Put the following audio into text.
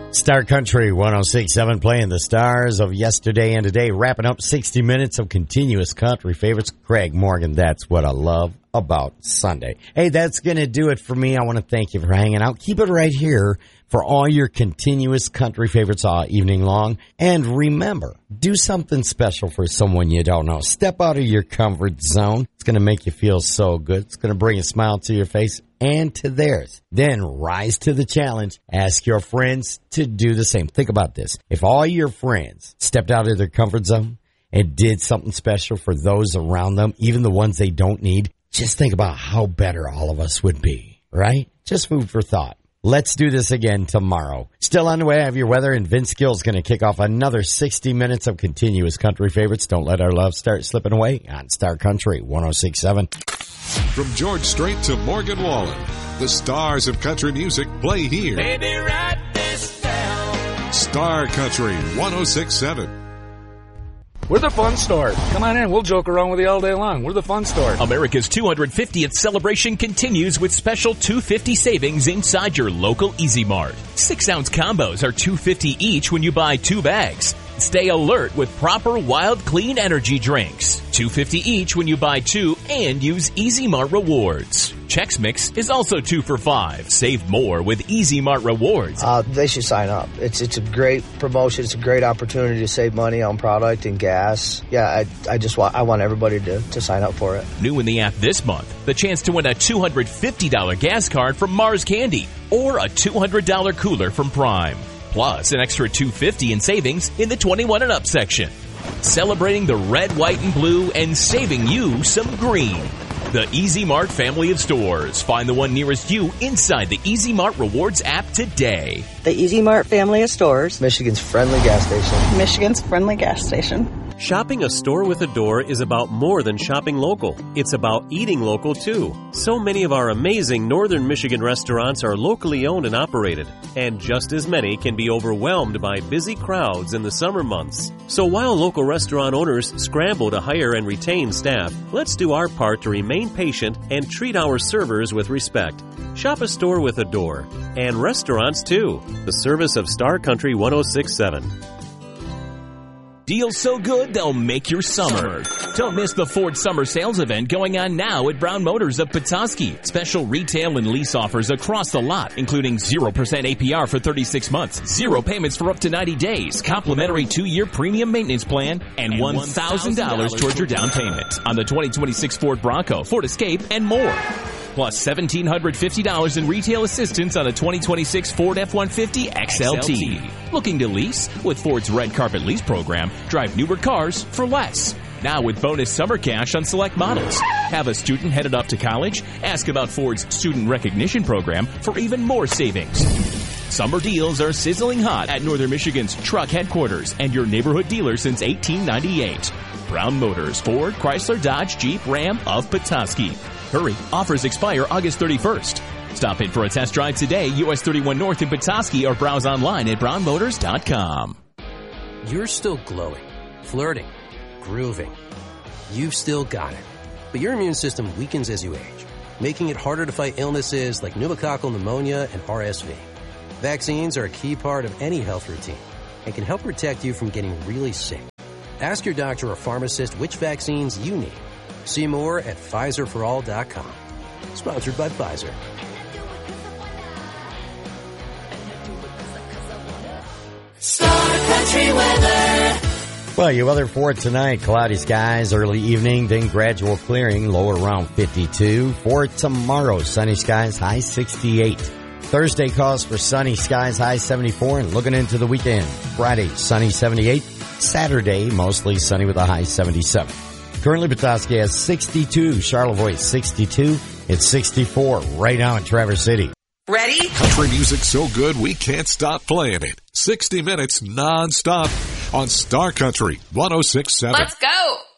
Star Country 106.7 playing the stars of yesterday and today, wrapping up 60 minutes of continuous country favorites. Craig Morgan, that's what I love about Sunday. Hey, that's going to do it for me. I want to thank you for hanging out. Keep it right here for all your continuous country favorites all evening long. And remember, do something special for someone you don't know. Step out of your comfort zone. It's going to make you feel so good. It's going to bring a smile to your face and to theirs. Then rise to the challenge. Ask your friends to do the same. Think about this. If all your friends stepped out of their comfort zone and did something special for those around them, even the ones they don't need, just think about how better all of us would be, right? Just food for thought. Let's do this again tomorrow. Still on the way, I have your weather, and Vince Gill's going to kick off another 60 minutes of continuous country favorites. Don't let our love start slipping away on Star Country 106.7. From George Strait to Morgan Wallen, the stars of country music play here. Baby, write this down. Star Country 106.7. We're the fun store. Come on in. We'll joke around with you all day long. We're the fun store. America's 250th celebration continues with special $2.50 savings inside your local Easy Mart. 6-ounce combos are $2.50 each when you buy 2 bags. Stay alert with proper Wild Clean energy drinks. $2.50 each when you buy 2 and use Easy Mart Rewards. Chex Mix is also 2 for $5. Save more with Easy Mart Rewards. They should sign up. It's a great promotion. It's a great opportunity to save money on product and gas. Yeah, I want everybody to sign up for it. New in the app this month, the chance to win a $250 gas card from Mars Candy or a $200 cooler from Prime. Plus, an extra $2.50 in savings in the 21 and up section. Celebrating the red, white, and blue and saving you some green. The Easy Mart family of stores. Find the one nearest you inside the Easy Mart Rewards app today. The Easy Mart family of stores. Michigan's friendly gas station. Michigan's friendly gas station. Shopping a store with a door is about more than shopping local. It's about eating local, too. So many of our amazing Northern Michigan restaurants are locally owned and operated, and just as many can be overwhelmed by busy crowds in the summer months. So while local restaurant owners scramble to hire and retain staff, let's do our part to remain patient and treat our servers with respect. Shop a store with a door. And restaurants, too. The service of Star Country 106.7. Deals so good, they'll make your summer. Don't miss the Ford Summer Sales event going on now at Brown Motors of Petoskey. Special retail and lease offers across the lot, including 0% APR for 36 months, 0 payments for up to 90 days, complimentary 2-year premium maintenance plan, and $1,000 towards your down payment on the 2026 Ford Bronco, Ford Escape, and more. Plus $1,750 in retail assistance on a 2026 Ford F-150 XLT. Looking to lease? With Ford's Red Carpet Lease program, drive newer cars for less. Now with bonus summer cash on select models. Have a student headed up to college? Ask about Ford's Student Recognition program for even more savings. Summer deals are sizzling hot at Northern Michigan's truck headquarters and your neighborhood dealer since 1898. Brown Motors, Ford, Chrysler, Dodge, Jeep, Ram of Petoskey. Hurry, offers expire August 31st. Stop in for a test drive today, US 31 North in Petoskey, or browse online at brownmotors.com. You're still glowing, flirting, grooving. You've still got it. But your immune system weakens as you age, making it harder to fight illnesses like pneumococcal pneumonia and RSV. Vaccines are a key part of any health routine and can help protect you from getting really sick. Ask your doctor or pharmacist which vaccines you need. See more at PfizerForAll.com. Sponsored by Pfizer. Star Country weather. Well, your weather for tonight, cloudy skies, early evening, then gradual clearing, low around 52. For tomorrow, sunny skies, high 68. Thursday calls for sunny skies, high 74, and looking into the weekend, Friday, sunny 78. Saturday, mostly sunny with a high 77. Currently, Petoskey has 62, Charlevoix 62, it's 64 right now in Traverse City. Ready? Country music so good we can't stop playing it. 60 minutes non-stop on Star Country 106.7. Let's go!